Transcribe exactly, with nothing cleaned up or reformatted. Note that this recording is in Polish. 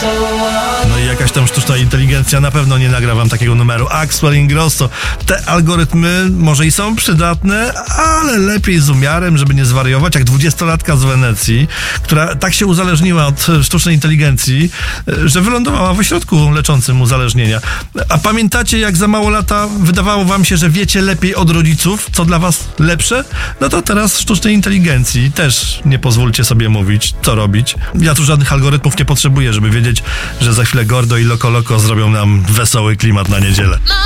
No i jakaś tam sztuczna inteligencja na pewno nie nagra wam takiego numeru. Axwell Ingrosso. Te algorytmy może i są przydatne, ale lepiej z umiarem, żeby nie zwariować, jak dwudziestolatka z Wenecji, która tak się uzależniła od sztucznej inteligencji, że wylądowała w ośrodku leczącym uzależnienia. A pamiętacie, jak za mało lata wydawało wam się, że wiecie lepiej od rodziców, co dla was lepsze? No to teraz sztucznej inteligencji też nie pozwólcie sobie mówić, co robić. Ja tu żadnych algorytmów nie potrzebuję, żeby wiedzieć, że za chwilę Gordo i Loco Loco zrobią nam wesoły klimat na niedzielę.